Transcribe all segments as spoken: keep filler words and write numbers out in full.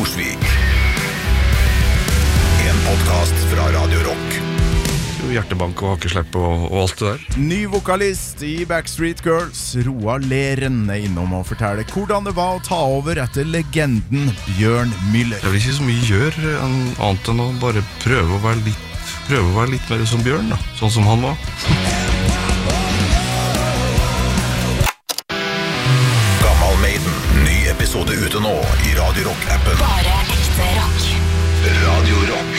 Norsvik. En podcast fra Radio Rock. Hjertebank og hakeslepp og, og alt det der. Ny vokalist i Backstreet Girls, Roa Leren, er innom og forteller hvordan det var å ta over etter legenden Bjørn Müller. Det er vel ikke så mye gjør enn annet enn å bare prøve å være litt, prøve å være litt mer som Bjørn, da. Sånn som han var. Gammal Maiden, ny episode ute nå i Radio Rock-appen. Bare ekte rock. Radio Rock.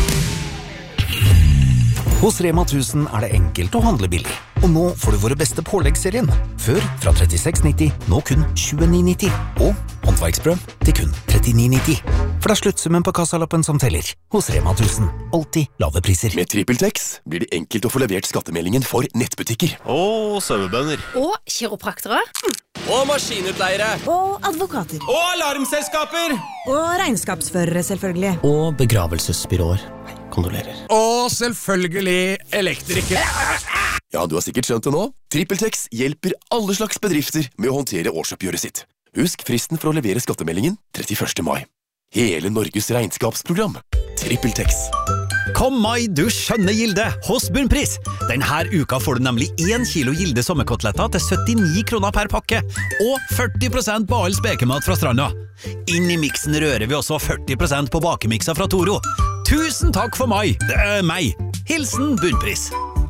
Hos Rema tusen er det enkelt å handle billig. Og nå får du våre beste påleggsserien. Før fra trettiseks nitti, nå kun tjueni nitti. Og håndverksbrød til kun trettini nitti. For det er sluttsummen på kassalappen som teller. Hos Rema tusen. Alltid lave priser. Med TrippelTex blir det enkelt å få levert skattemeldingen for nettbutikker. Og sauebønder. Og kiropraktere. Og maskinutleiere. Og advokater. Og alarmselskaper. Og regnskapsførere, selvfølgelig. Og begravelsesbyråer. Kondolerer. Og selvfølgelig elektriker. Ja, du har sikkert skjønt det nå. TrippelTex hjelper alle slags bedrifter med å håndtere årsoppgjøret sitt. Husk fristen for å levere skattemeldingen trettiførste mai. Hele Norges regnskapsprogram. TrippelTex. Kom mai, du skjønne gilde, hos Bunnpris. Denne uka får du nemlig én kilo gilde sommerkoteletter til syttini kroner per pakke, og førti prosent på all spekemat fra stranda. Inn i miksen rører vi også førti prosent på bakemikser fra Toro. Tusen takk for mai, det er meg. Hilsen Bunnpris.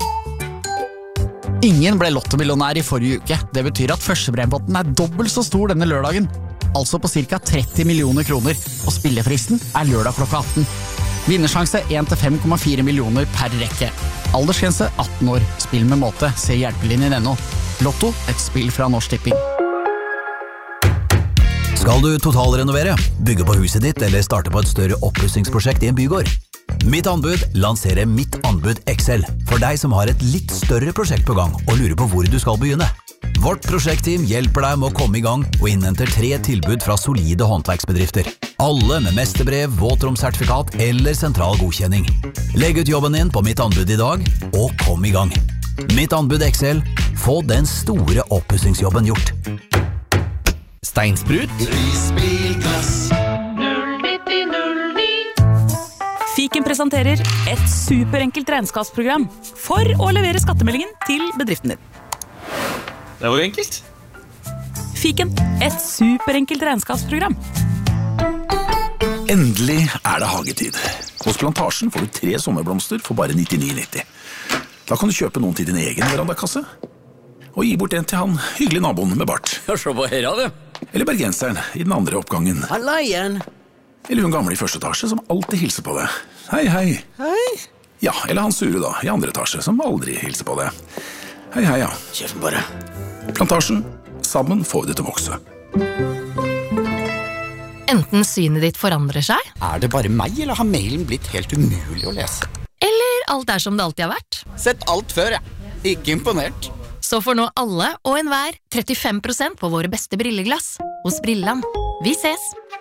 Ingen ble lottomillionær i forrige uke. Det betyr at førstebrempotten er dobbelt så stor denne lørdagen. Altså på cirka tretti millioner kroner, og spillefristen er lørdag klokka atten. Vinnersjanse én til fem komma fire millioner per rekke. Aldersgrense atten år. Spill med måte. Se hjelpelinjen ennå. Lotto, et spill fra Norsk Tipping. Skal du totalrenovere, bygge på huset ditt eller starte på et større oppussingsprosjekt i en bygård? Mitt anbud lanserer Mitt anbud X L for deg som har et litt større prosjekt på gang og lurer på hvor du skal begynne. Vårt prosjektteam hjelper deg med å komme i gang og innhenter tre tilbud fra solide håndverksbedrifter. Alle med mesterbrev, våtromsertifikat eller sentral godkjenning. Legg ut jobben din på Mitt anbud i dag, og kom i gang. Mitt anbud X L. Få den store oppussingsjobben gjort. Steinsprut. Prisbilglass. null nitti null ni. Fiken presenterer et superenkelt regnskapsprogram for å levere skattemeldingen til bedriften din. Det var enkelt. Fiken, et superenkelt regnskapsprogram. Endelig er det hagetid. Hos Plantasjen får du tre sommerblomster for bare nittini nitti. Da kan du kjøpe noen til din egen verandakasse, og gi bort en til han hyggelig naboen med bart. Ja, se på her, det. Eller bergenseren i den andre oppgangen. Halla igjen. Eller hun gamle i første etasje som alltid hilser på deg. Hei, hei. Hei. Ja, eller han sure da, i andre etasje som aldri hilser på deg. Hei, hei, ja. Kjøfen bare. Plantasjen. Sammen får det til å vokse. Enten synet ditt forandrer seg, Er det bare meg, eller har mailen blitt helt umulig å lese? eller alt er som det alltid har vært. Sett alt før, jeg. Ikke imponert. Så får nå alle og enhver trettifem prosent på våre beste brilleglass. Hos Brilland. Vi ses!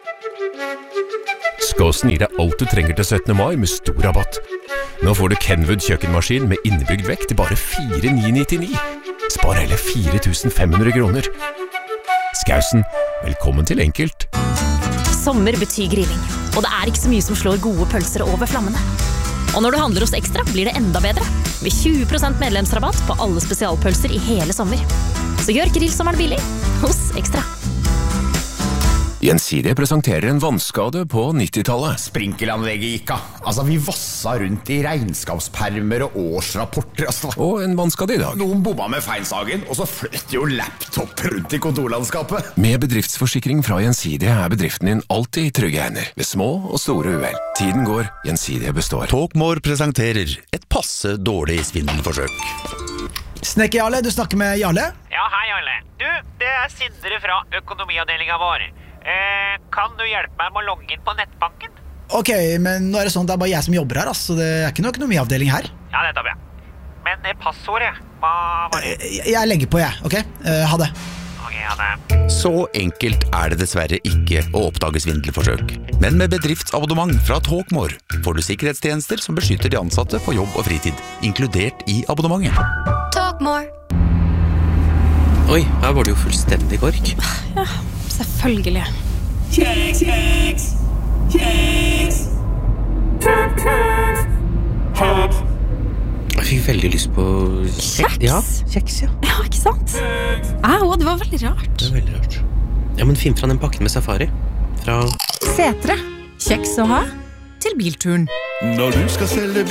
Skåsen gir deg alt du trenger til syttende mai med stor rabatt. Nå får du Kenwood kjøkkenmaskin med innebygd vekt til bare fire tusen ni hundre nittini. Spar hele fire tusen fem hundre kroner. Skausen, velkommen til enkelt. Sommer betyr grilling, og det er ikke så mye som slår gode pølser over flammene. Og når du handler hos Ekstra, blir det enda bedre. Med tjue prosent medlemsrabatt på alle spesialpølser i hele sommer. Så gjør grillsommeren billig hos Ekstra. Gjensidige presenterer en vannskade på nittitallet. Sprinkelanlegget gikk av. Altså, vi vassa rundt i regnskapspermer og årsrapporter. Altså. Og en vannskade i dag. Noen bomma med feinsagen, og så fløt jo laptop rundt i kontorlandskapet. Med bedriftsforsikring fra Gjensidige er bedriften din alltid i trygge hender. Ved små og store uhell. Tiden går, Gjensidige består. Talkmore presenterer et passe dårlig svindelforsøk. Snekker Jarle, du snakker med Jarle? Ja, hei Jarle. Du, det er Sindre fra økonomiavdelingen vår. Eh, kan du hjelpe meg med å logge inn på nettbanken? Ok, men nå er det sånn at det er bare jeg som jobber her, altså. Det er ikke noe økonomiavdeling her. Ja, nettopp, ja. Men eh, passordet, hva var det? Jeg, jeg legger på, jeg, ok? Uh, ha det. Ok, ha det. Så enkelt er det dessverre ikke å oppdage svindelforsøk. Men med bedriftsabonnement fra Talkmore får du sikkerhetstjenester som beskytter de ansatte på jobb og fritid, inkludert i abonnementet. Talkmore. Oi, her var det jo fullstendig kork. Ja, selvfølgelig. Kjeks, kjeks! Jeg fikk veldig lyst på Kjeks? Ja, kjeks, ja. Ja, ikke sant? Au, det var veldig rart. Det er veldig rart. Ja, men finn fra den pakken med safari. Fra Setre. Kjeks å ha til bilturen. Når du skal selge